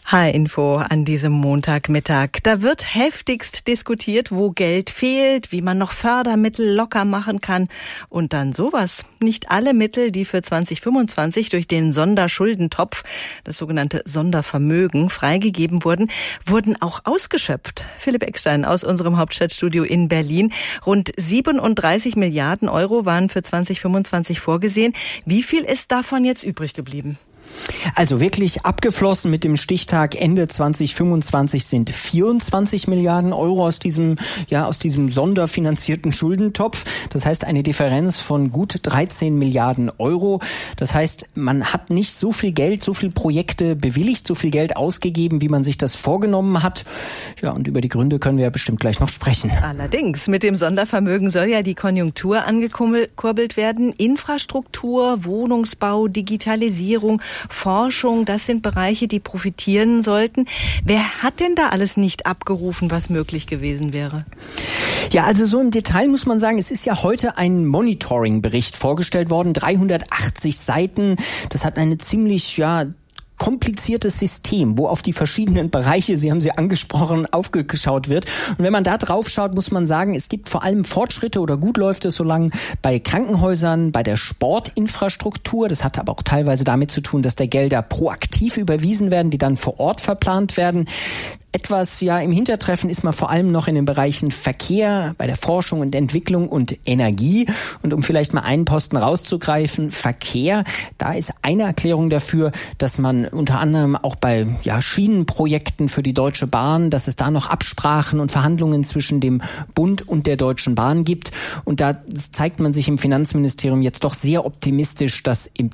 HR-Info an diesem Montagmittag. Da wird heftigst diskutiert, wo Geld fehlt, wie man noch Fördermittel locker machen kann. Und dann sowas. Nicht alle Mittel, die für 2025 durch den Sonderschuldentopf, das sogenannte Sondervermögen, freigegeben wurden, wurden auch ausgeschöpft. Philipp Eckstein aus unserem Hauptstadtstudio in Berlin. Rund 37 Milliarden Euro waren für 2025 vorgesehen. Wie viel ist davon jetzt übrig geblieben? Also wirklich abgeflossen mit dem Stichtag Ende 2025 sind 24 Milliarden Euro aus diesem sonderfinanzierten Schuldentopf. Das heißt eine Differenz von gut 13 Milliarden Euro. Das heißt, man hat nicht so viel Geld, so viele Projekte bewilligt, so viel Geld ausgegeben, wie man sich das vorgenommen hat. Ja, und über die Gründe können wir ja bestimmt gleich noch sprechen. Allerdings, mit dem Sondervermögen soll ja die Konjunktur angekurbelt werden. Infrastruktur, Wohnungsbau, Digitalisierung, Forschung, das sind Bereiche, die profitieren sollten. Wer hat denn da alles nicht abgerufen, was möglich gewesen wäre? Ja, also so im Detail muss man sagen, es ist ja heute ein Monitoring-Bericht vorgestellt worden, 380 Seiten. Das hat eine ziemlich, kompliziertes System, wo auf die verschiedenen Bereiche, Sie haben sie angesprochen, aufgeschaut wird. Und wenn man da drauf schaut, muss man sagen, es gibt vor allem Fortschritte oder gut läuft es so lange bei Krankenhäusern, bei der Sportinfrastruktur. Das hat aber auch teilweise damit zu tun, dass da Gelder proaktiv überwiesen werden, die dann vor Ort verplant werden. Etwas im Hintertreffen ist man vor allem noch in den Bereichen Verkehr, bei der Forschung und Entwicklung und Energie. Und um vielleicht mal einen Posten rauszugreifen, Verkehr, da ist eine Erklärung dafür, dass man unter anderem auch bei Schienenprojekten für die Deutsche Bahn, dass es da noch Absprachen und Verhandlungen zwischen dem Bund und der Deutschen Bahn gibt. Und da zeigt man sich im Finanzministerium jetzt doch sehr optimistisch, dass im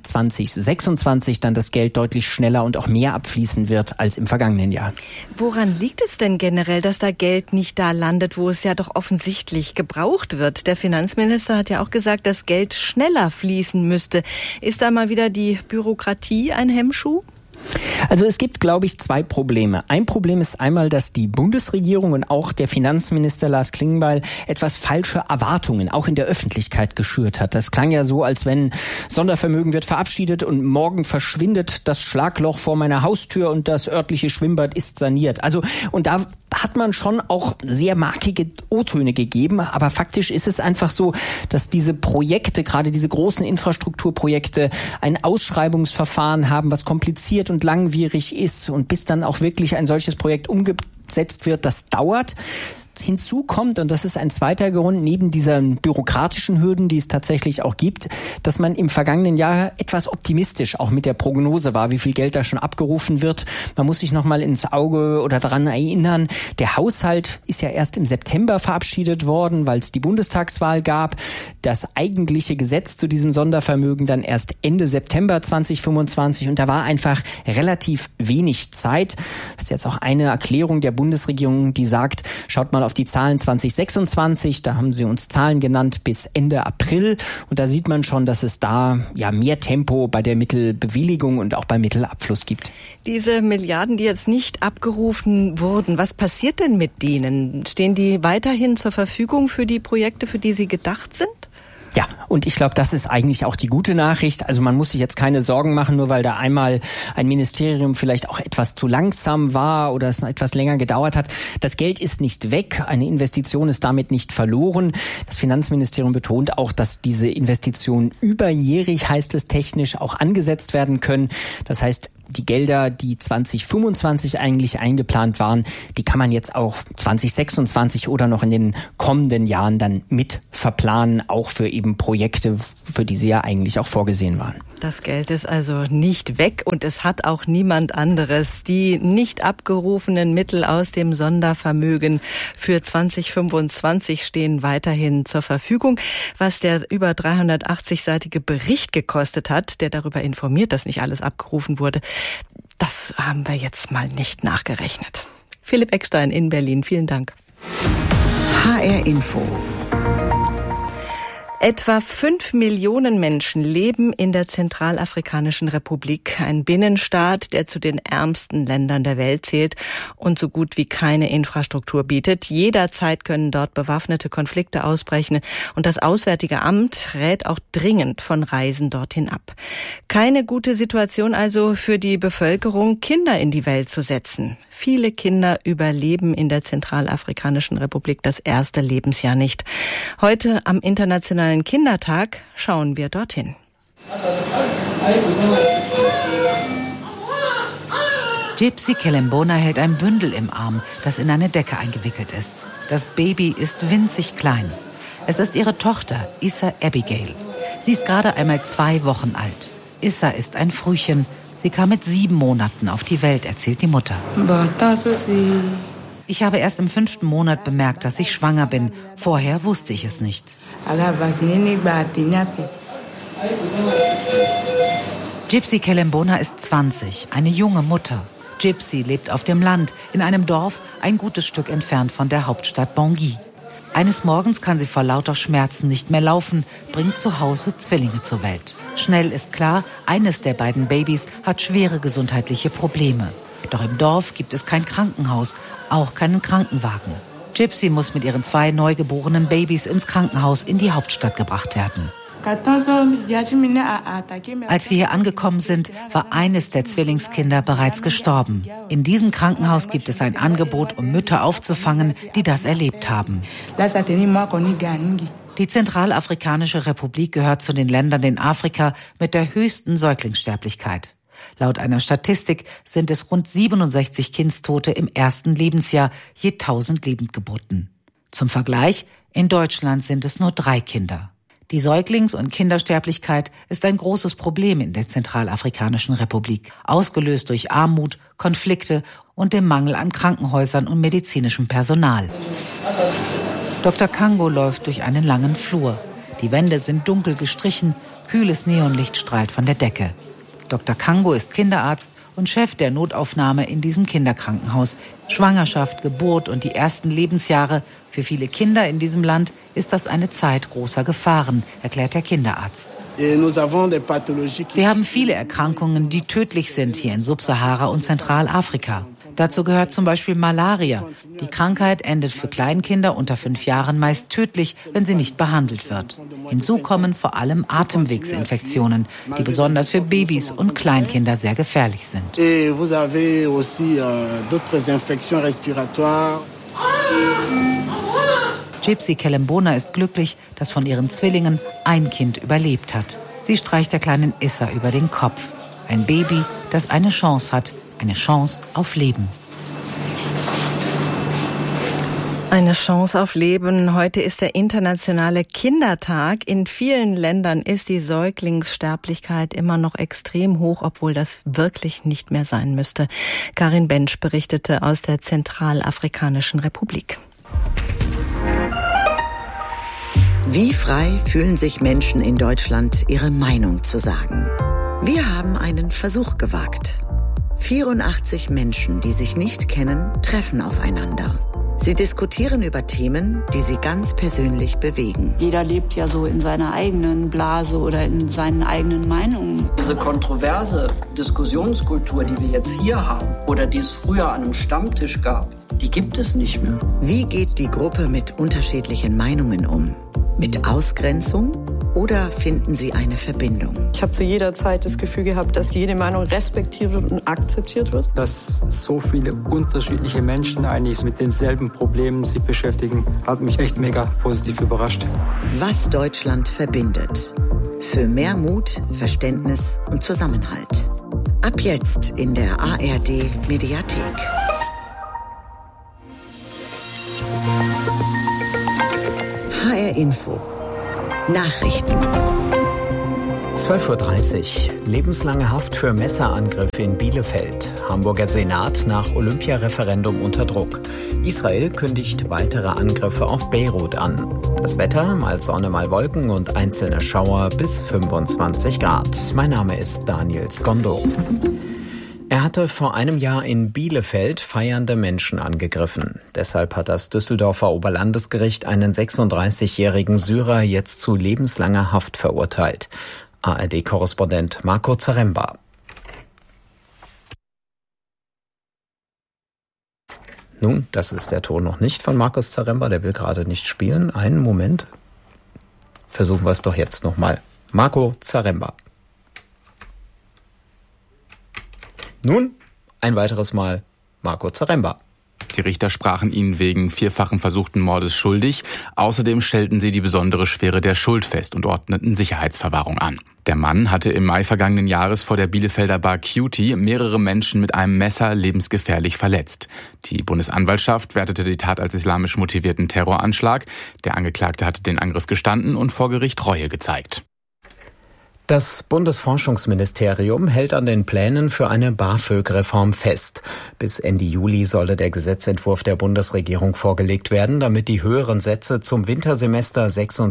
2026 dann das Geld deutlich schneller und auch mehr abfließen wird als im vergangenen Jahr. Woran liegt es denn generell, dass da Geld nicht da landet, wo es ja doch offensichtlich gebraucht wird? Der Finanzminister hat ja auch gesagt, dass Geld schneller fließen müsste. Ist da mal wieder die Bürokratie ein Hemmschuh? Also es gibt, glaube ich, zwei Probleme. Ein Problem ist einmal, dass die Bundesregierung und auch der Finanzminister Lars Klingbeil etwas falsche Erwartungen auch in der Öffentlichkeit geschürt hat. Das klang ja so, als wenn Sondervermögen wird verabschiedet und morgen verschwindet das Schlagloch vor meiner Haustür und das örtliche Schwimmbad ist saniert. Und da hat man schon auch sehr markige O-Töne gegeben, aber faktisch ist es einfach so, dass diese Projekte, gerade diese großen Infrastrukturprojekte, ein Ausschreibungsverfahren haben, was kompliziert und langwierig ist, und bis dann auch wirklich ein solches Projekt umgesetzt wird, das dauert. Hinzu kommt, und das ist ein zweiter Grund, neben diesen bürokratischen Hürden, die es tatsächlich auch gibt, dass man im vergangenen Jahr etwas optimistisch auch mit der Prognose war, wie viel Geld da schon abgerufen wird. Man muss sich nochmal ins Auge oder daran erinnern, der Haushalt ist ja erst im September verabschiedet worden, weil es die Bundestagswahl gab. Das eigentliche Gesetz zu diesem Sondervermögen dann erst Ende September 2025, und da war einfach relativ wenig Zeit. Das ist jetzt auch eine Erklärung der Bundesregierung, die sagt, schaut mal auf die Zahlen 2026, da haben sie uns Zahlen genannt bis Ende April, und da sieht man schon, dass es da mehr Tempo bei der Mittelbewilligung und auch beim Mittelabfluss gibt. Diese Milliarden, die jetzt nicht abgerufen wurden, was passiert denn mit denen? Stehen die weiterhin zur Verfügung für die Projekte, für die sie gedacht sind? Ja, und ich glaube, das ist eigentlich auch die gute Nachricht. Also man muss sich jetzt keine Sorgen machen, nur weil da einmal ein Ministerium vielleicht auch etwas zu langsam war oder es noch etwas länger gedauert hat. Das Geld ist nicht weg, eine Investition ist damit nicht verloren. Das Finanzministerium betont auch, dass diese Investitionen überjährig, heißt es technisch, auch angesetzt werden können. Das heißt, die Gelder, die 2025 eigentlich eingeplant waren, die kann man jetzt auch 2026 oder noch in den kommenden Jahren dann mit verplanen, auch für eben Projekte, für die sie ja eigentlich auch vorgesehen waren. Das Geld ist also nicht weg, und es hat auch niemand anderes. Die nicht abgerufenen Mittel aus dem Sondervermögen für 2025 stehen weiterhin zur Verfügung. Was der über 380-seitige Bericht gekostet hat, der darüber informiert, dass nicht alles abgerufen wurde, das haben wir jetzt mal nicht nachgerechnet. Philipp Eckstein in Berlin, vielen Dank. HR-Info. Etwa 5 Millionen Menschen leben in der Zentralafrikanischen Republik, ein Binnenstaat, der zu den ärmsten Ländern der Welt zählt und so gut wie keine Infrastruktur bietet. Jederzeit können dort bewaffnete Konflikte ausbrechen und das Auswärtige Amt rät auch dringend von Reisen dorthin ab. Keine gute Situation also für die Bevölkerung, Kinder in die Welt zu setzen. Viele Kinder überleben in der Zentralafrikanischen Republik das erste Lebensjahr nicht. Heute am Internationalen Kindertag schauen wir dorthin. Gypsy Kelembona hält ein Bündel im Arm, das in eine Decke eingewickelt ist. Das Baby ist winzig klein. Es ist ihre Tochter, Issa Abigail. Sie ist gerade einmal 2 Wochen alt. Issa ist ein Frühchen. Sie kam mit 7 Monaten auf die Welt, erzählt die Mutter. Ich habe erst im 5. Monat bemerkt, dass ich schwanger bin. Vorher wusste ich es nicht. Gypsy Kelembona ist 20, eine junge Mutter. Gypsy lebt auf dem Land, in einem Dorf, ein gutes Stück entfernt von der Hauptstadt Bangui. Eines Morgens kann sie vor lauter Schmerzen nicht mehr laufen, bringt zu Hause Zwillinge zur Welt. Schnell ist klar, eines der beiden Babys hat schwere gesundheitliche Probleme. Doch im Dorf gibt es kein Krankenhaus, auch keinen Krankenwagen. Gypsy muss mit ihren 2 neugeborenen Babys ins Krankenhaus in die Hauptstadt gebracht werden. Als wir hier angekommen sind, war eines der Zwillingskinder bereits gestorben. In diesem Krankenhaus gibt es ein Angebot, um Mütter aufzufangen, die das erlebt haben. Die Zentralafrikanische Republik gehört zu den Ländern in Afrika mit der höchsten Säuglingssterblichkeit. Laut einer Statistik sind es rund 67 Kindstote im ersten Lebensjahr je 1000 Lebendgeburten. Zum Vergleich, in Deutschland sind es nur 3 Kinder. Die Säuglings- und Kindersterblichkeit ist ein großes Problem in der Zentralafrikanischen Republik, ausgelöst durch Armut, Konflikte und dem Mangel an Krankenhäusern und medizinischem Personal. Dr. Kango läuft durch einen langen Flur. Die Wände sind dunkel gestrichen, kühles Neonlicht strahlt von der Decke. Dr. Kango ist Kinderarzt und Chef der Notaufnahme in diesem Kinderkrankenhaus. Schwangerschaft, Geburt und die ersten Lebensjahre. Für viele Kinder in diesem Land ist das eine Zeit großer Gefahren, erklärt der Kinderarzt. Wir haben viele Erkrankungen, die tödlich sind hier in Subsahara und Zentralafrika. Dazu gehört zum Beispiel Malaria. Die Krankheit endet für Kleinkinder unter 5 Jahren meist tödlich, wenn sie nicht behandelt wird. Hinzu kommen vor allem Atemwegsinfektionen, die besonders für Babys und Kleinkinder sehr gefährlich sind. Gypsy Kelembona ist glücklich, dass von ihren Zwillingen ein Kind überlebt hat. Sie streicht der kleinen Issa über den Kopf. Ein Baby, das eine Chance hat, eine Chance auf Leben. Eine Chance auf Leben. Heute ist der internationale Kindertag. In vielen Ländern ist die Säuglingssterblichkeit immer noch extrem hoch, obwohl das wirklich nicht mehr sein müsste. Karin Bensch berichtete aus der Zentralafrikanischen Republik. Wie frei fühlen sich Menschen in Deutschland, ihre Meinung zu sagen? Wir haben einen Versuch gewagt. 84 Menschen, die sich nicht kennen, treffen aufeinander. Sie diskutieren über Themen, die sie ganz persönlich bewegen. Jeder lebt ja so in seiner eigenen Blase oder in seinen eigenen Meinungen. Diese kontroverse Diskussionskultur, die wir jetzt hier haben oder die es früher an einem Stammtisch gab, die gibt es nicht mehr. Wie geht die Gruppe mit unterschiedlichen Meinungen um? Mit Ausgrenzung oder finden sie eine Verbindung? Ich habe zu jeder Zeit das Gefühl gehabt, dass jede Meinung respektiert wird und akzeptiert wird. Dass so viele unterschiedliche Menschen eigentlich mit denselben Problemen sich beschäftigen, hat mich echt mega positiv überrascht. Was Deutschland verbindet. Für mehr Mut, Verständnis und Zusammenhalt. Ab jetzt in der ARD Mediathek. HR Info. Nachrichten. 12:30 Uhr. Lebenslange Haft für Messerangriff in Bielefeld. Hamburger Senat nach Olympiareferendum unter Druck. Israel kündigt weitere Angriffe auf Beirut an. Das Wetter, mal Sonne, mal Wolken und einzelne Schauer bis 25 Grad. Mein Name ist Daniel Skondo. Er hatte vor einem Jahr in Bielefeld feiernde Menschen angegriffen. Deshalb hat das Düsseldorfer Oberlandesgericht einen 36-jährigen Syrer jetzt zu lebenslanger Haft verurteilt. ARD-Korrespondent Marco Zaremba. Nun, das ist der Ton noch nicht von Markus Zaremba, der will gerade nicht spielen. Einen Moment. Versuchen wir es doch jetzt nochmal. Marco Zaremba. Nun, ein weiteres Mal Marco Zaremba. Die Richter sprachen ihn wegen 4-fachen versuchten Mordes schuldig. Außerdem stellten sie die besondere Schwere der Schuld fest und ordneten Sicherheitsverwahrung an. Der Mann hatte im Mai vergangenen Jahres vor der Bielefelder Bar Cutie mehrere Menschen mit einem Messer lebensgefährlich verletzt. Die Bundesanwaltschaft wertete die Tat als islamisch motivierten Terroranschlag. Der Angeklagte hatte den Angriff gestanden und vor Gericht Reue gezeigt. Das Bundesforschungsministerium hält an den Plänen für eine BAföG-Reform fest. Bis Ende Juli solle der Gesetzentwurf der Bundesregierung vorgelegt werden, damit die höheren Sätze zum Wintersemester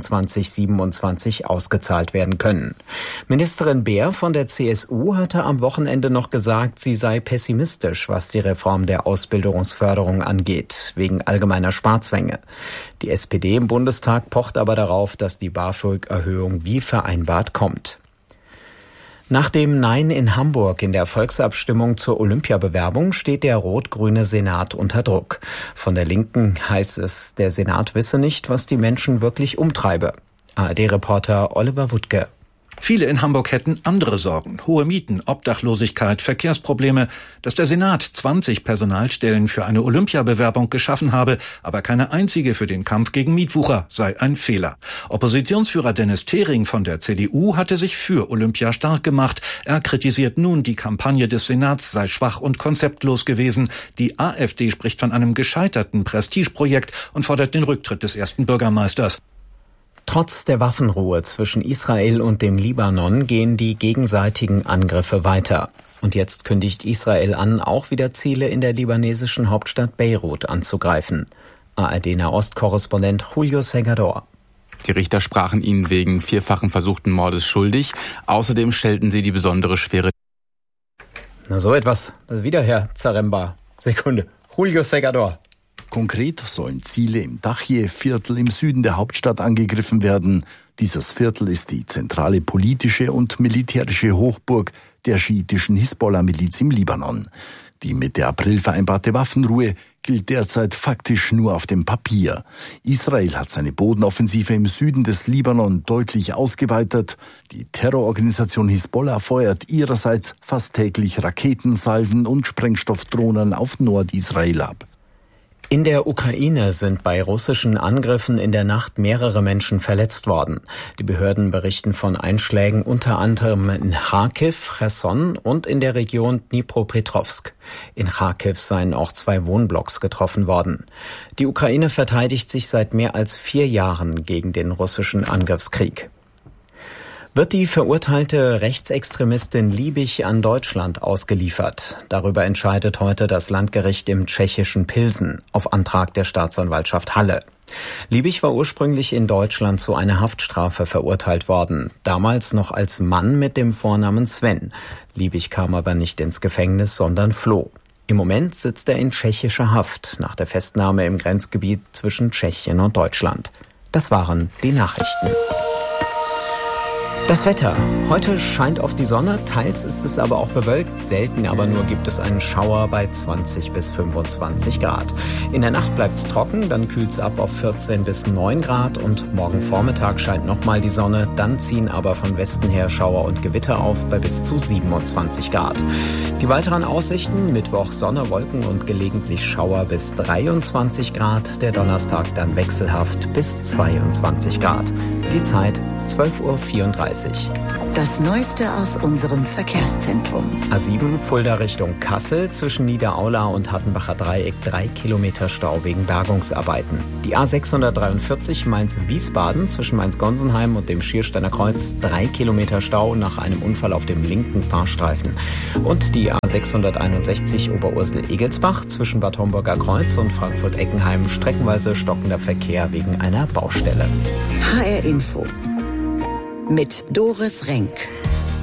26/27 ausgezahlt werden können. Ministerin Beer von der CSU hatte am Wochenende noch gesagt, sie sei pessimistisch, was die Reform der Ausbildungsförderung angeht, wegen allgemeiner Sparzwänge. Die SPD im Bundestag pocht aber darauf, dass die BAföG-Erhöhung wie vereinbart kommt. Nach dem Nein in Hamburg in der Volksabstimmung zur Olympiabewerbung steht der rot-grüne Senat unter Druck. Von der Linken heißt es, der Senat wisse nicht, was die Menschen wirklich umtreibe. ARD-Reporter Oliver Wuttke. Viele in Hamburg hätten andere Sorgen. Hohe Mieten, Obdachlosigkeit, Verkehrsprobleme. Dass der Senat 20 Personalstellen für eine Olympiabewerbung geschaffen habe, aber keine einzige für den Kampf gegen Mietwucher, sei ein Fehler. Oppositionsführer Dennis Thering von der CDU hatte sich für Olympia stark gemacht. Er kritisiert nun, die Kampagne des Senats sei schwach und konzeptlos gewesen. Die AfD spricht von einem gescheiterten Prestigeprojekt und fordert den Rücktritt des ersten Bürgermeisters. Trotz der Waffenruhe zwischen Israel und dem Libanon gehen die gegenseitigen Angriffe weiter. Und jetzt kündigt Israel an, auch wieder Ziele in der libanesischen Hauptstadt Beirut anzugreifen. ARD-Nahost-Korrespondent Julio Segador. Die Richter sprachen ihn wegen 4-fachen versuchten Mordes schuldig. Außerdem stellten sie die besondere Schwere. Na so etwas. Wieder Herr Zaremba. Sekunde. Julio Segador. Konkret sollen Ziele im Dachje-Viertel im Süden der Hauptstadt angegriffen werden. Dieses Viertel ist die zentrale politische und militärische Hochburg der schiitischen Hisbollah-Miliz im Libanon. Die Mitte April vereinbarte Waffenruhe gilt derzeit faktisch nur auf dem Papier. Israel hat seine Bodenoffensive im Süden des Libanon deutlich ausgeweitet. Die Terrororganisation Hisbollah feuert ihrerseits fast täglich Raketensalven und Sprengstoffdrohnen auf Nordisrael ab. In der Ukraine sind bei russischen Angriffen in der Nacht mehrere Menschen verletzt worden. Die Behörden berichten von Einschlägen unter anderem in Charkiw, Cherson und in der Region Dnipropetrovsk. In Charkiw seien auch 2 Wohnblocks getroffen worden. Die Ukraine verteidigt sich seit mehr als 4 Jahren gegen den russischen Angriffskrieg. Wird die verurteilte Rechtsextremistin Liebig an Deutschland ausgeliefert? Darüber entscheidet heute das Landgericht im tschechischen Pilsen auf Antrag der Staatsanwaltschaft Halle. Liebig war ursprünglich in Deutschland zu einer Haftstrafe verurteilt worden, damals noch als Mann mit dem Vornamen Sven. Liebig kam aber nicht ins Gefängnis, sondern floh. Im Moment sitzt er in tschechischer Haft nach der Festnahme im Grenzgebiet zwischen Tschechien und Deutschland. Das waren die Nachrichten. Das Wetter. Heute scheint oft die Sonne, teils ist es aber auch bewölkt. Selten aber nur gibt es einen Schauer bei 20 bis 25 Grad. In der Nacht bleibt es trocken, dann kühlt es ab auf 14 bis 9 Grad und morgen Vormittag scheint nochmal die Sonne. Dann ziehen aber von Westen her Schauer und Gewitter auf bei bis zu 27 Grad. Die weiteren Aussichten: Mittwoch Sonne, Wolken und gelegentlich Schauer bis 23 Grad. Der Donnerstag dann wechselhaft bis 22 Grad. Die Zeit 12:34 Uhr. Das Neueste aus unserem Verkehrszentrum. A7 Fulda Richtung Kassel zwischen Niederaula und Hattenbacher Dreieck 3 Kilometer Stau wegen Bergungsarbeiten. Die A643 Mainz-Wiesbaden zwischen Mainz-Gonsenheim und dem Schiersteiner Kreuz 3 Kilometer Stau nach einem Unfall auf dem linken Fahrstreifen. Und die A661 Oberursel-Egelsbach zwischen Bad Homburger Kreuz und Frankfurt-Eckenheim streckenweise stockender Verkehr wegen einer Baustelle. HR Info mit Doris Renk.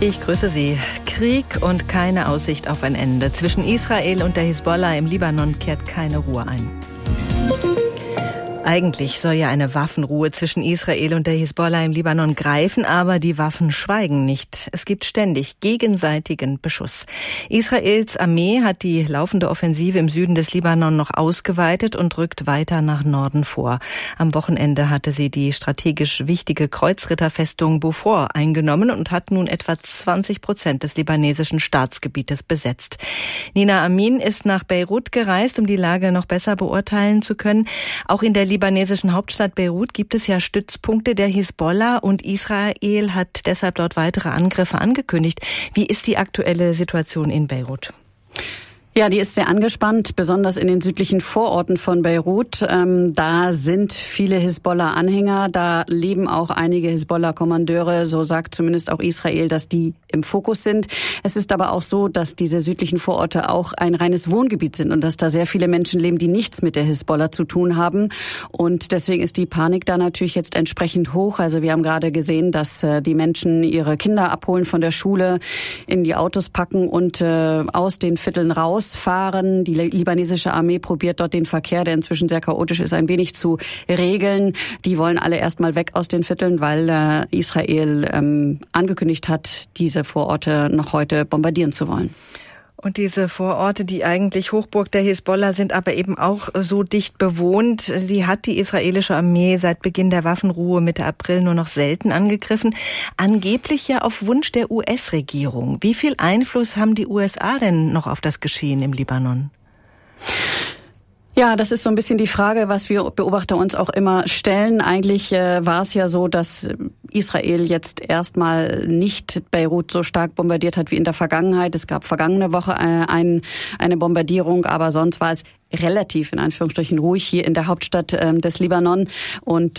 Ich grüße Sie. Krieg und keine Aussicht auf ein Ende. Zwischen Israel und der Hisbollah im Libanon kehrt keine Ruhe ein. Eigentlich soll ja eine Waffenruhe zwischen Israel und der Hisbollah im Libanon greifen, aber die Waffen schweigen nicht. Es gibt ständig gegenseitigen Beschuss. Israels Armee hat die laufende Offensive im Süden des Libanon noch ausgeweitet und rückt weiter nach Norden vor. Am Wochenende hatte sie die strategisch wichtige Kreuzritterfestung Beaufort eingenommen und hat nun etwa 20% des libanesischen Staatsgebietes besetzt. Nina Amin ist nach Beirut gereist, um die Lage noch besser beurteilen zu können. Auch in der libanesischen Hauptstadt Beirut gibt es ja Stützpunkte der Hisbollah und Israel hat deshalb dort weitere Angriffe angekündigt. Wie ist die aktuelle Situation in Beirut? Ja, die ist sehr angespannt, besonders in den südlichen Vororten von Beirut. Da sind viele Hisbollah-Anhänger, da leben auch einige Hisbollah-Kommandeure, so sagt zumindest auch Israel, dass die im Fokus sind. Es ist aber auch so, dass diese südlichen Vororte auch ein reines Wohngebiet sind und dass da sehr viele Menschen leben, die nichts mit der Hisbollah zu tun haben. Und deswegen ist die Panik da natürlich jetzt entsprechend hoch. Also wir haben gerade gesehen, dass die Menschen ihre Kinder abholen von der Schule, in die Autos packen und aus den Vierteln rausfahren. Die libanesische Armee probiert dort den Verkehr, der inzwischen sehr chaotisch ist, ein wenig zu regeln. Die wollen alle erstmal weg aus den Vierteln, weil Israel angekündigt hat, diese Vororte noch heute bombardieren zu wollen. Und diese Vororte, die eigentlich Hochburg der Hisbollah sind, aber eben auch so dicht bewohnt, die hat die israelische Armee seit Beginn der Waffenruhe Mitte April nur noch selten angegriffen. Angeblich ja auf Wunsch der US-Regierung. Wie viel Einfluss haben die USA denn noch auf das Geschehen im Libanon? Ja, das ist so ein bisschen die Frage, was wir Beobachter uns auch immer stellen. Eigentlich war es ja so, dass Israel jetzt erstmal nicht Beirut so stark bombardiert hat wie in der Vergangenheit. Es gab vergangene Woche eine Bombardierung, aber sonst war es relativ in Anführungsstrichen ruhig hier in der Hauptstadt des Libanon. Und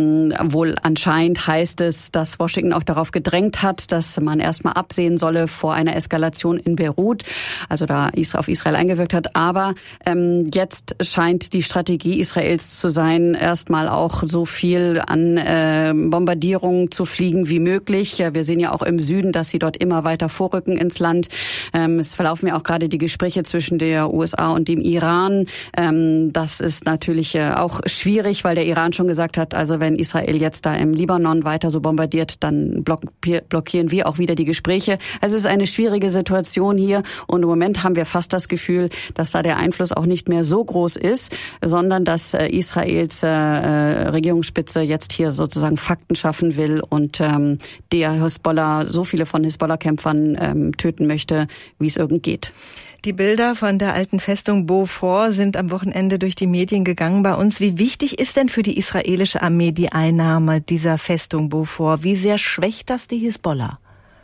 wohl anscheinend heißt es, dass Washington auch darauf gedrängt hat, dass man erstmal absehen solle vor einer Eskalation in Beirut, also da auf Israel eingewirkt hat. Aber jetzt scheint die Strategie Israels zu sein, erstmal auch so viel an Bombardierungen zu fliegen wie möglich. Wir sehen ja auch im Süden, dass sie dort immer weiter vorrücken ins Land. Es verlaufen ja auch gerade die Gespräche zwischen der USA und dem Iran. Das ist natürlich auch schwierig, weil der Iran schon gesagt hat, also wenn Israel jetzt da im Libanon weiter so bombardiert, dann blockieren wir auch wieder die Gespräche. Es ist eine schwierige Situation hier und im Moment haben wir fast das Gefühl, dass da der Einfluss auch nicht mehr so groß ist, sondern dass Israels Regierungsspitze jetzt hier sozusagen Fakten schaffen will und der Hisbollah, so viele von Hisbollah-Kämpfern töten möchte, wie es irgend geht. Die Bilder von der alten Festung Beaufort sind am Wochenende durch die Medien gegangen bei uns. Wie wichtig ist denn für die israelische Armee die Einnahme dieser Festung Beaufort? Wie sehr schwächt das die Hisbollah?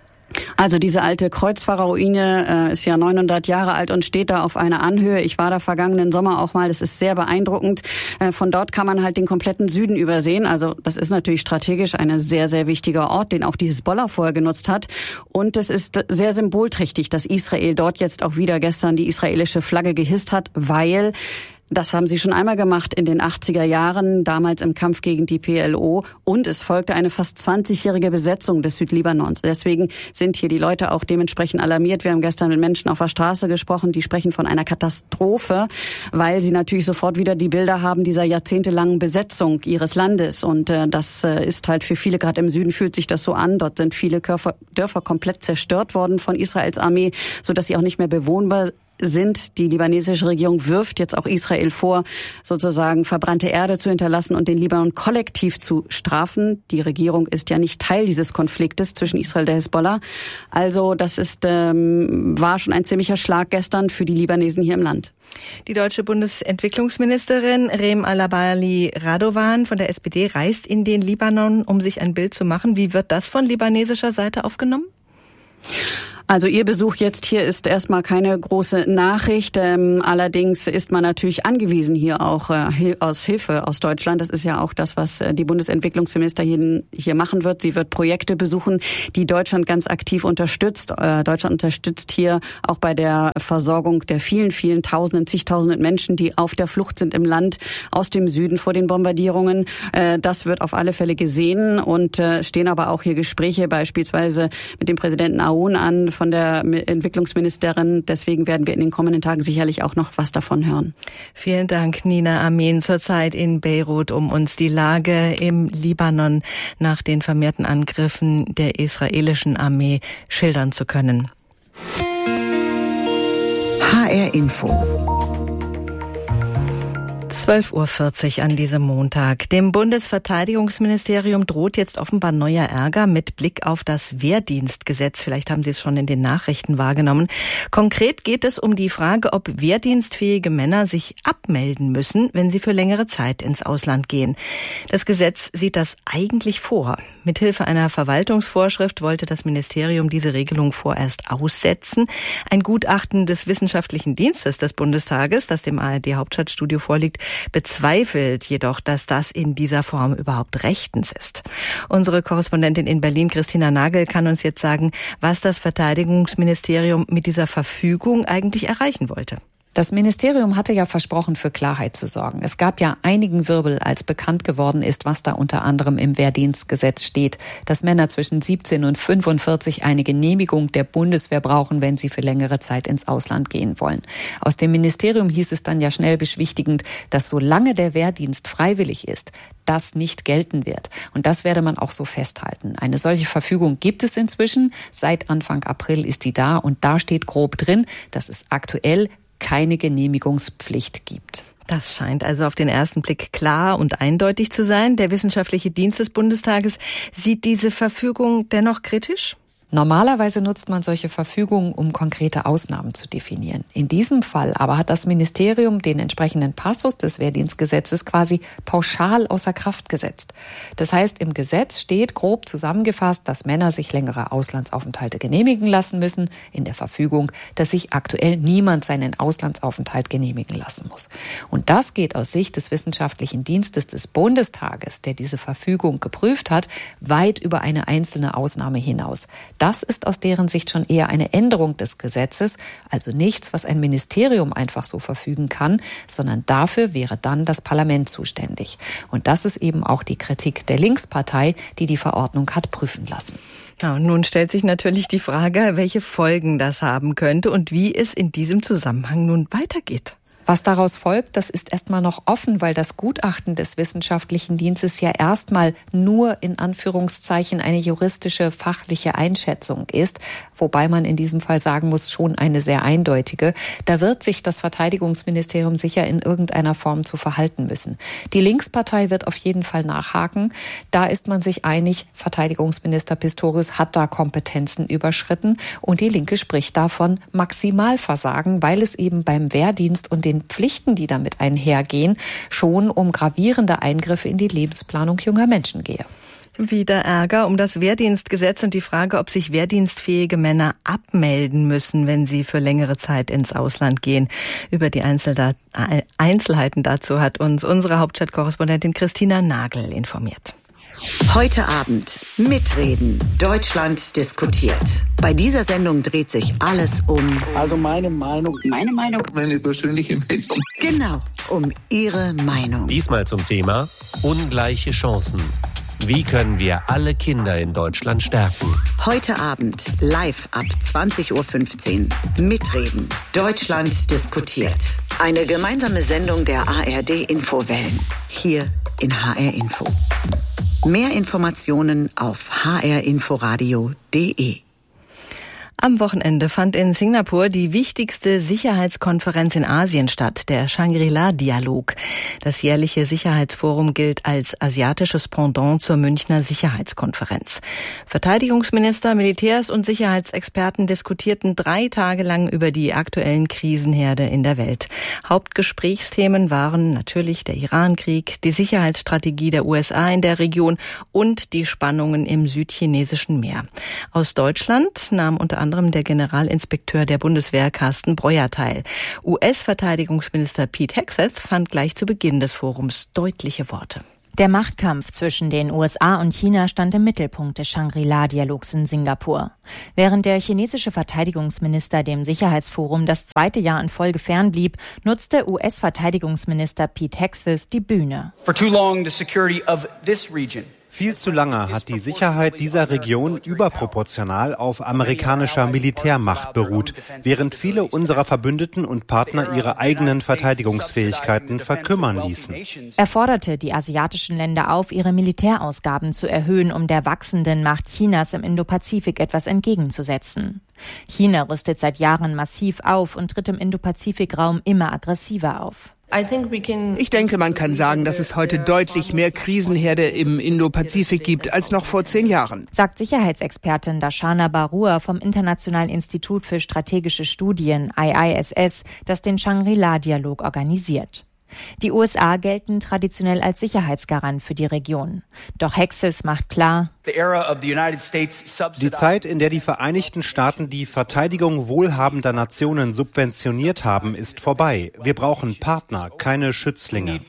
Also diese alte Kreuzfahrerruine ist ja 900 Jahre alt und steht da auf einer Anhöhe. Ich war da vergangenen Sommer auch mal. Das ist sehr beeindruckend. Von dort kann man halt den kompletten Süden übersehen. Also das ist natürlich strategisch ein sehr, sehr wichtiger Ort, den auch die Hisbollah vorher genutzt hat. Und es ist sehr symbolträchtig, dass Israel dort jetzt auch wieder gestern die israelische Flagge gehisst hat, weil das haben sie schon einmal gemacht in den 80er Jahren, damals im Kampf gegen die PLO. Und es folgte eine fast 20-jährige Besetzung des Südlibanons. Deswegen sind hier die Leute auch dementsprechend alarmiert. Wir haben gestern mit Menschen auf der Straße gesprochen, die sprechen von einer Katastrophe, weil sie natürlich sofort wieder die Bilder haben dieser jahrzehntelangen Besetzung ihres Landes. Und das ist halt für viele, gerade im Süden fühlt sich das so an. Dort sind viele Dörfer komplett zerstört worden von Israels Armee, sodass sie auch nicht mehr bewohnbar sind. Die libanesische Regierung wirft jetzt auch Israel vor, sozusagen verbrannte Erde zu hinterlassen und den Libanon kollektiv zu strafen. Die Regierung ist ja nicht Teil dieses Konfliktes zwischen Israel und der Hisbollah. Also das war schon ein ziemlicher Schlag gestern für die Libanesen hier im Land. Die deutsche Bundesentwicklungsministerin Rem Alabali Radovan von der SPD reist in den Libanon, um sich ein Bild zu machen. Wie wird das von libanesischer Seite aufgenommen? Also Ihr Besuch jetzt hier ist erstmal keine große Nachricht. Allerdings ist man natürlich angewiesen hier auch aus Hilfe aus Deutschland. Das ist ja auch das, was die Bundesentwicklungsministerin hier machen wird. Sie wird Projekte besuchen, die Deutschland ganz aktiv unterstützt. Deutschland unterstützt hier auch bei der Versorgung der vielen, vielen Tausenden, zigtausenden Menschen, die auf der Flucht sind im Land aus dem Süden vor den Bombardierungen. Das wird auf alle Fälle gesehen und stehen aber auch hier Gespräche beispielsweise mit dem Präsidenten Aoun an von der Entwicklungsministerin. Deswegen werden wir in den kommenden Tagen sicherlich auch noch was davon hören. Vielen Dank, Nina Amin, zurzeit in Beirut, um uns die Lage im Libanon nach den vermehrten Angriffen der israelischen Armee schildern zu können. HR Info. 12:40 Uhr an diesem Montag. Dem Bundesverteidigungsministerium droht jetzt offenbar neuer Ärger mit Blick auf das Wehrdienstgesetz. Vielleicht haben Sie es schon in den Nachrichten wahrgenommen. Konkret geht es um die Frage, ob wehrdienstfähige Männer sich abmelden müssen, wenn sie für längere Zeit ins Ausland gehen. Das Gesetz sieht das eigentlich vor. Mithilfe einer Verwaltungsvorschrift wollte das Ministerium diese Regelung vorerst aussetzen. Ein Gutachten des Wissenschaftlichen Dienstes des Bundestages, das dem ARD-Hauptstadtstudio vorliegt, bezweifelt jedoch, dass das in dieser Form überhaupt rechtens ist. Unsere Korrespondentin in Berlin, Christina Nagel, kann uns jetzt sagen, was das Verteidigungsministerium mit dieser Verfügung eigentlich erreichen wollte. Das Ministerium hatte ja versprochen, für Klarheit zu sorgen. Es gab ja einigen Wirbel, als bekannt geworden ist, was da unter anderem im Wehrdienstgesetz steht, dass Männer zwischen 17 und 45 eine Genehmigung der Bundeswehr brauchen, wenn sie für längere Zeit ins Ausland gehen wollen. Aus dem Ministerium hieß es dann ja schnell beschwichtigend, dass solange der Wehrdienst freiwillig ist, das nicht gelten wird. Und das werde man auch so festhalten. Eine solche Verfügung gibt es inzwischen. Seit Anfang April ist die da und da steht grob drin, dass es aktuell keine Genehmigungspflicht gibt. Das scheint also auf den ersten Blick klar und eindeutig zu sein. Der Wissenschaftliche Dienst des Bundestages sieht diese Verfügung dennoch kritisch? Normalerweise nutzt man solche Verfügungen, um konkrete Ausnahmen zu definieren. In diesem Fall aber hat das Ministerium den entsprechenden Passus des Wehrdienstgesetzes quasi pauschal außer Kraft gesetzt. Das heißt, im Gesetz steht grob zusammengefasst, dass Männer sich längere Auslandsaufenthalte genehmigen lassen müssen. In der Verfügung, dass sich aktuell niemand seinen Auslandsaufenthalt genehmigen lassen muss. Und das geht aus Sicht des Wissenschaftlichen Dienstes des Bundestages, der diese Verfügung geprüft hat, weit über eine einzelne Ausnahme hinaus. Das ist aus deren Sicht schon eher eine Änderung des Gesetzes, also nichts, was ein Ministerium einfach so verfügen kann, sondern dafür wäre dann das Parlament zuständig. Und das ist eben auch die Kritik der Linkspartei, die die Verordnung hat prüfen lassen. Ja, und nun stellt sich natürlich die Frage, welche Folgen das haben könnte und wie es in diesem Zusammenhang nun weitergeht. Was daraus folgt, das ist erstmal noch offen, weil das Gutachten des Wissenschaftlichen Dienstes ja erstmal nur in Anführungszeichen eine juristische, fachliche Einschätzung ist, wobei man in diesem Fall sagen muss, schon eine sehr eindeutige. Da wird sich das Verteidigungsministerium sicher in irgendeiner Form zu verhalten müssen. Die Linkspartei wird auf jeden Fall nachhaken. Da ist man sich einig, Verteidigungsminister Pistorius hat da Kompetenzen überschritten und die Linke spricht davon Maximalversagen, weil es eben beim Wehrdienst und den Pflichten, die damit einhergehen, schon um gravierende Eingriffe in die Lebensplanung junger Menschen gehe. Wieder Ärger um das Wehrdienstgesetz und die Frage, ob sich wehrdienstfähige Männer abmelden müssen, wenn sie für längere Zeit ins Ausland gehen. Über die Einzelheiten dazu hat uns unsere Hauptstadtkorrespondentin Christina Nagel informiert. Heute Abend mitreden. Deutschland diskutiert. Bei dieser Sendung dreht sich alles um... Also meine Meinung. Meine persönliche Meinung. Genau, um Ihre Meinung. Diesmal zum Thema ungleiche Chancen. Wie können wir alle Kinder in Deutschland stärken? Heute Abend live ab 20:15 Uhr. Mitreden. Deutschland diskutiert. Eine gemeinsame Sendung der ARD-Infowellen. Hier in HR Info. Mehr Informationen auf hrinforadio.de. Am Wochenende fand in Singapur die wichtigste Sicherheitskonferenz in Asien statt, der Shangri-La-Dialog. Das jährliche Sicherheitsforum gilt als asiatisches Pendant zur Münchner Sicherheitskonferenz. Verteidigungsminister, Militärs und Sicherheitsexperten diskutierten 3 Tage lang über die aktuellen Krisenherde in der Welt. Hauptgesprächsthemen waren natürlich der Iran-Krieg, die Sicherheitsstrategie der USA in der Region und die Spannungen im südchinesischen Meer. Aus Deutschland nahm unter anderem anderem der Generalinspekteur der Bundeswehr Carsten Breuer teil. US-Verteidigungsminister Pete Hegseth fand gleich zu Beginn des Forums deutliche Worte. Der Machtkampf zwischen den USA und China stand im Mittelpunkt des Shangri-La-Dialogs in Singapur. Während der chinesische Verteidigungsminister dem Sicherheitsforum das 2. Jahr in Folge fernblieb, nutzte US-Verteidigungsminister Pete Hegseth die Bühne. Viel zu lange hat die Sicherheit dieser Region überproportional auf amerikanischer Militärmacht beruht, während viele unserer Verbündeten und Partner ihre eigenen Verteidigungsfähigkeiten verkümmern ließen. Er forderte die asiatischen Länder auf, ihre Militärausgaben zu erhöhen, um der wachsenden Macht Chinas im Indopazifik etwas entgegenzusetzen. China rüstet seit Jahren massiv auf und tritt im Indopazifik-Raum immer aggressiver auf. Ich denke, man kann sagen, dass es heute deutlich mehr Krisenherde im Indo-Pazifik gibt als noch vor 10 Jahren, sagt Sicherheitsexpertin Darshana Barua vom Internationalen Institut für strategische Studien, IISS, das den Shangri-La-Dialog organisiert. Die USA gelten traditionell als Sicherheitsgarant für die Region. Doch Hegseth macht klar, die Zeit, in der die Vereinigten Staaten die Verteidigung wohlhabender Nationen subventioniert haben, ist vorbei. Wir brauchen Partner, keine Schützlinge.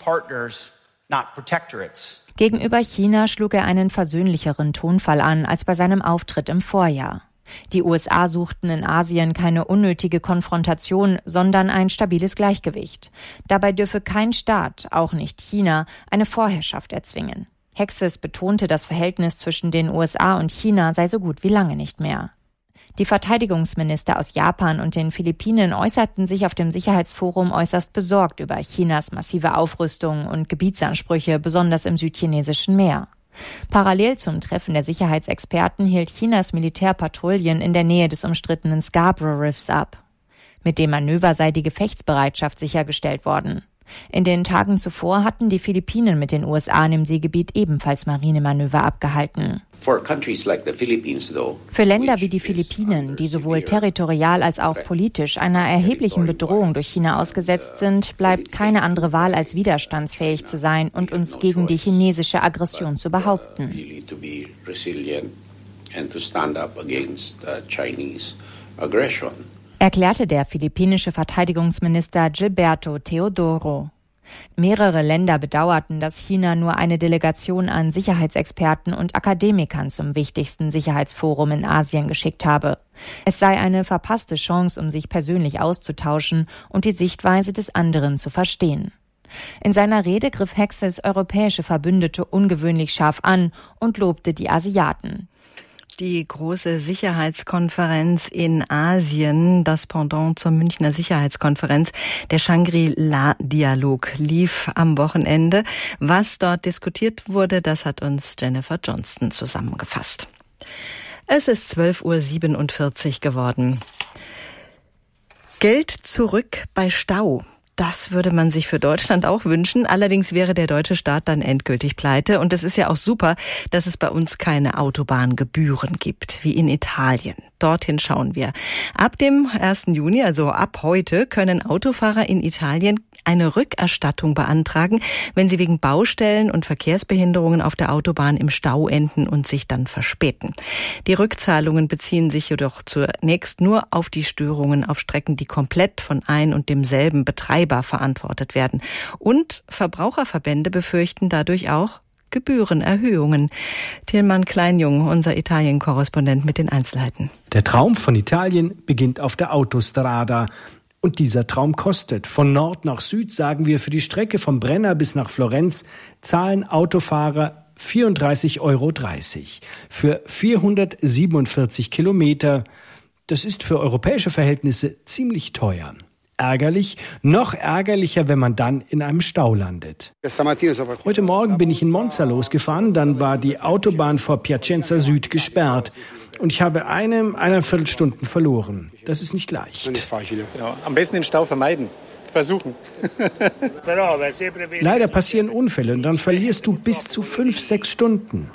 Gegenüber China schlug er einen versöhnlicheren Tonfall an als bei seinem Auftritt im Vorjahr. Die USA suchten in Asien keine unnötige Konfrontation, sondern ein stabiles Gleichgewicht. Dabei dürfe kein Staat, auch nicht China, eine Vorherrschaft erzwingen. Hegseth betonte, das Verhältnis zwischen den USA und China sei so gut wie lange nicht mehr. Die Verteidigungsminister aus Japan und den Philippinen äußerten sich auf dem Sicherheitsforum äußerst besorgt über Chinas massive Aufrüstung und Gebietsansprüche, besonders im südchinesischen Meer. Parallel zum Treffen der Sicherheitsexperten hielt Chinas Militärpatrouillen in der Nähe des umstrittenen Scarborough Riffs ab. Mit dem Manöver sei die Gefechtsbereitschaft sichergestellt worden. In den Tagen zuvor hatten die Philippinen mit den USA im Seegebiet ebenfalls Marinemanöver abgehalten. Für Länder wie die Philippinen, die sowohl territorial als auch politisch einer erheblichen Bedrohung durch China ausgesetzt sind, bleibt keine andere Wahl, als widerstandsfähig zu sein und uns gegen die chinesische Aggression zu behaupten. Erklärte der philippinische Verteidigungsminister Gilberto Teodoro. Mehrere Länder bedauerten, dass China nur eine Delegation an Sicherheitsexperten und Akademikern zum wichtigsten Sicherheitsforum in Asien geschickt habe. Es sei eine verpasste Chance, um sich persönlich auszutauschen und die Sichtweise des anderen zu verstehen. In seiner Rede griff Hegseth europäische Verbündete ungewöhnlich scharf an und lobte die Asiaten. Die große Sicherheitskonferenz in Asien, das Pendant zur Münchner Sicherheitskonferenz, der Shangri-La-Dialog, lief am Wochenende. Was dort diskutiert wurde, das hat uns Jennifer Johnston zusammengefasst. Es ist 12:47 Uhr geworden. Geld zurück bei Stau. Das würde man sich für Deutschland auch wünschen. Allerdings wäre der deutsche Staat dann endgültig pleite. Und es ist ja auch super, dass es bei uns keine Autobahngebühren gibt, wie in Italien. Dorthin schauen wir. Ab dem 1. Juni, also ab heute, können Autofahrer in Italien eine Rückerstattung beantragen, wenn sie wegen Baustellen und Verkehrsbehinderungen auf der Autobahn im Stau enden und sich dann verspäten. Die Rückzahlungen beziehen sich jedoch zunächst nur auf die Störungen auf Strecken, die komplett von ein und demselben Betreiber verantwortet werden. Und Verbraucherverbände befürchten dadurch auch Gebührenerhöhungen. Tilman Kleinjung, unser Italien-Korrespondent mit den Einzelheiten. Der Traum von Italien beginnt auf der Autostrada. Und dieser Traum kostet. Von Nord nach Süd, sagen wir, für die Strecke vom Brenner bis nach Florenz zahlen Autofahrer 34,30 €. Für 447 Kilometer. Das ist für europäische Verhältnisse ziemlich teuer. Ärgerlich, noch ärgerlicher, wenn man dann in einem Stau landet. Heute Morgen bin ich in Monza losgefahren, dann war die Autobahn vor Piacenza Süd gesperrt. Und ich habe eine Viertelstunden verloren. Das ist nicht leicht. Genau. Am besten den Stau vermeiden. Versuchen. Leider passieren Unfälle und dann verlierst du bis zu 5-6 Stunden.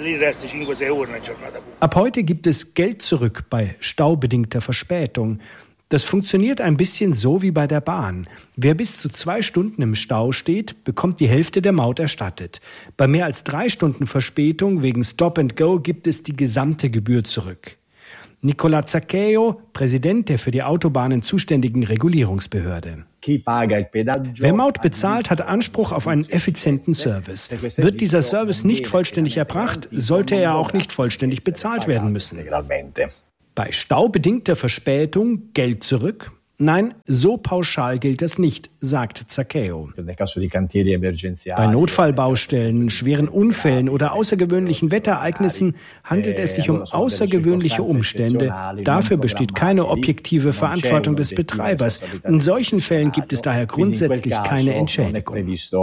Ab heute gibt es Geld zurück bei staubedingter Verspätung. Das funktioniert ein bisschen so wie bei der Bahn. Wer bis zu 2 Stunden im Stau steht, bekommt die Hälfte der Maut erstattet. Bei mehr als 3 Stunden Verspätung wegen Stop and Go gibt es die gesamte Gebühr zurück. Nicola Zaccheo, Präsident der für die Autobahnen zuständigen Regulierungsbehörde. Wer Maut bezahlt, hat Anspruch auf einen effizienten Service. Wird dieser Service nicht vollständig erbracht, sollte er auch nicht vollständig bezahlt werden müssen. Bei staubedingter Verspätung Geld zurück? Nein, so pauschal gilt das nicht, sagt Zaccheo. Bei Notfallbaustellen, schweren Unfällen oder außergewöhnlichen Wetterereignissen handelt es sich um außergewöhnliche Umstände. Dafür besteht keine objektive Verantwortung des Betreibers. In solchen Fällen gibt es daher grundsätzlich keine Entschädigung.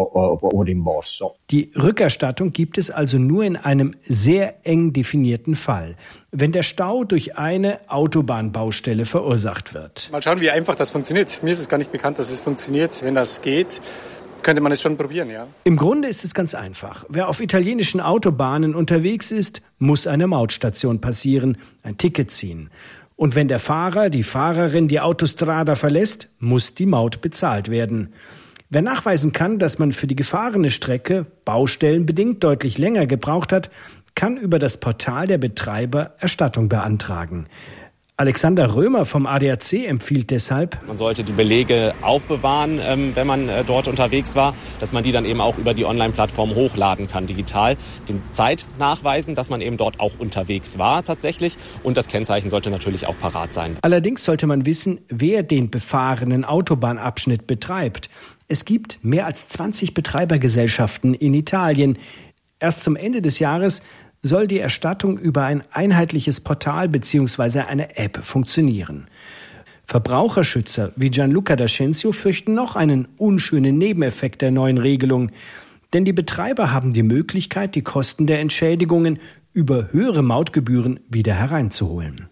Die Rückerstattung gibt es also nur in einem sehr eng definierten Fall, wenn der Stau durch eine Autobahnbaustelle verursacht wird. Mal schauen, wie einfach das funktioniert. Mir ist es gar nicht bekannt, dass es funktioniert. Wenn das geht, könnte man es schon probieren, ja. Im Grunde ist es ganz einfach. Wer auf italienischen Autobahnen unterwegs ist, muss eine Mautstation passieren, ein Ticket ziehen. Und wenn der Fahrer, die Fahrerin die Autostrada verlässt, muss die Maut bezahlt werden. Wer nachweisen kann, dass man für die gefahrene Strecke baustellenbedingt deutlich länger gebraucht hat, kann über das Portal der Betreiber Erstattung beantragen. Alexander Römer vom ADAC empfiehlt deshalb: Man sollte die Belege aufbewahren, wenn man dort unterwegs war, dass man die dann eben auch über die Online-Plattform hochladen kann, digital. Die Zeit nachweisen, dass man eben dort auch unterwegs war tatsächlich. Und das Kennzeichen sollte natürlich auch parat sein. Allerdings sollte man wissen, wer den befahrenen Autobahnabschnitt betreibt. Es gibt mehr als 20 Betreibergesellschaften in Italien. Erst zum Ende des Jahres soll die Erstattung über ein einheitliches Portal bzw. eine App funktionieren. Verbraucherschützer wie Gianluca D'Ascensio fürchten noch einen unschönen Nebeneffekt der neuen Regelung. Denn die Betreiber haben die Möglichkeit, die Kosten der Entschädigungen über höhere Mautgebühren wieder hereinzuholen.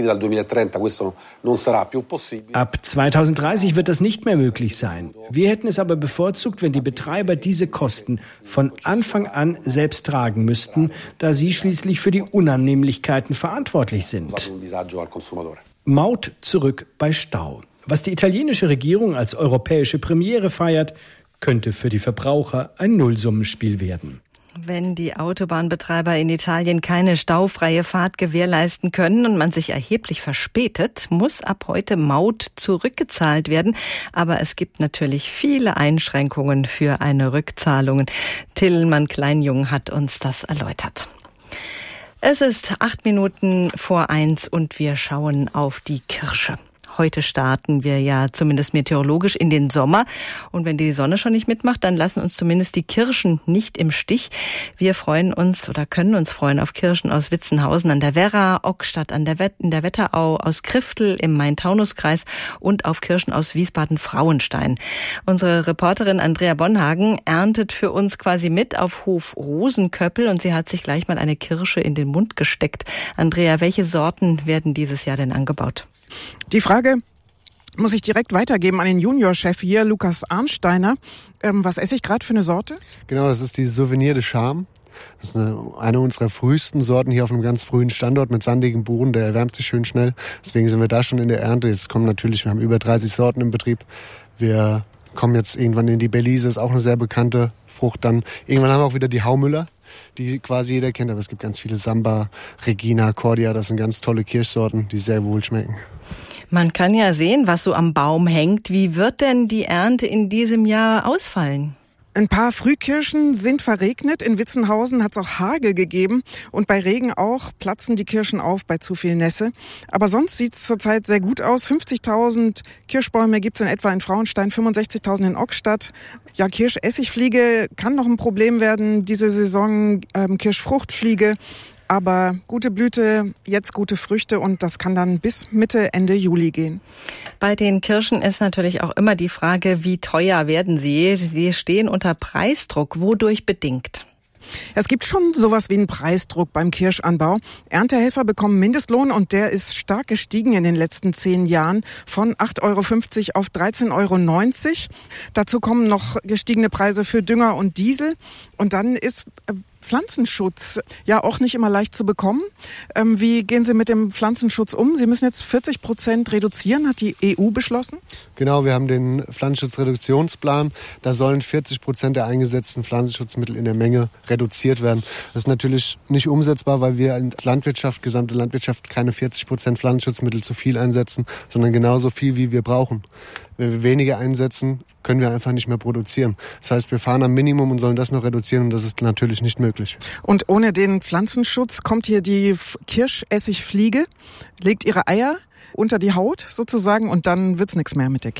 Ab 2030 wird das nicht mehr möglich sein. Wir hätten es aber bevorzugt, wenn die Betreiber diese Kosten von Anfang an selbst tragen müssten, da sie schließlich für die Unannehmlichkeiten verantwortlich sind. Maut zurück bei Stau. Was die italienische Regierung als europäische Premiere feiert, könnte für die Verbraucher ein Nullsummenspiel werden. Wenn die Autobahnbetreiber in Italien keine staufreie Fahrt gewährleisten können und man sich erheblich verspätet, muss ab heute Maut zurückgezahlt werden. Aber es gibt natürlich viele Einschränkungen für eine Rückzahlung. Tillmann Kleinjung hat uns das erläutert. Es ist 1:08 und wir schauen auf die Kirsche. Heute starten wir ja zumindest meteorologisch in den Sommer. Und wenn die Sonne schon nicht mitmacht, dann lassen uns zumindest die Kirschen nicht im Stich. Wir freuen uns oder können uns freuen auf Kirschen aus Witzenhausen an der Werra, Ockstadt in der Wetterau, aus Kriftel im Main-Taunus-Kreis und auf Kirschen aus Wiesbaden-Frauenstein. Unsere Reporterin Andrea Bonhagen erntet für uns quasi mit auf Hof Rosenköppel und sie hat sich gleich mal eine Kirsche in den Mund gesteckt. Andrea, welche Sorten werden dieses Jahr denn angebaut? Die Frage muss ich direkt weitergeben an den Juniorchef hier, Lukas Arnsteiner. Was esse ich gerade für eine Sorte? Genau, das ist die Souvenir de Charme. Das ist eine unserer frühesten Sorten hier auf einem ganz frühen Standort mit sandigen Boden. Der erwärmt sich schön schnell. Deswegen sind wir da schon in der Ernte. Jetzt kommen natürlich, wir haben über 30 Sorten im Betrieb. Wir kommen jetzt irgendwann in die Belize, ist auch eine sehr bekannte Frucht. Dann irgendwann haben wir auch wieder die Haumüller, die quasi jeder kennt. Aber es gibt ganz viele Samba, Regina, Cordia. Das sind ganz tolle Kirschsorten, die sehr wohl schmecken. Man kann ja sehen, was so am Baum hängt. Wie wird denn die Ernte in diesem Jahr ausfallen? Ein paar Frühkirschen sind verregnet. In Witzenhausen hat es auch Hagel gegeben. Und bei Regen auch platzen die Kirschen auf bei zu viel Nässe. Aber sonst sieht es zurzeit sehr gut aus. 50.000 Kirschbäume gibt es in etwa in Frauenstein, 65.000 in Ockstadt. Ja, Kirschessigfliege kann noch ein Problem werden diese Saison, Kirschfruchtfliege. Aber gute Blüte, jetzt gute Früchte und das kann dann bis Mitte, Ende Juli gehen. Bei den Kirschen ist natürlich auch immer die Frage, wie teuer werden sie? Sie stehen unter Preisdruck. Wodurch bedingt? Es gibt schon sowas wie einen Preisdruck beim Kirschanbau. Erntehelfer bekommen Mindestlohn und der ist stark gestiegen in den letzten 10 Jahren von 8,50 € auf 13,90 €. Dazu kommen noch gestiegene Preise für Dünger und Diesel. Und dann ist Pflanzenschutz ja auch nicht immer leicht zu bekommen. Wie gehen Sie mit dem Pflanzenschutz um? Sie müssen jetzt 40% reduzieren, hat die EU beschlossen? Genau, wir haben den Pflanzenschutzreduktionsplan. Da sollen 40% der eingesetzten Pflanzenschutzmittel in der Menge reduziert werden. Das ist natürlich nicht umsetzbar, weil wir als Landwirtschaft, gesamte Landwirtschaft, keine 40% Pflanzenschutzmittel zu viel einsetzen, sondern genauso viel, wie wir brauchen. Wenn wir weniger einsetzen, können wir einfach nicht mehr produzieren. Das heißt, wir fahren am Minimum und sollen das noch reduzieren und das ist natürlich nicht möglich. Und ohne den Pflanzenschutz kommt hier die Kirschessigfliege, legt ihre Eier unter die Haut sozusagen und dann wird's nichts mehr mit der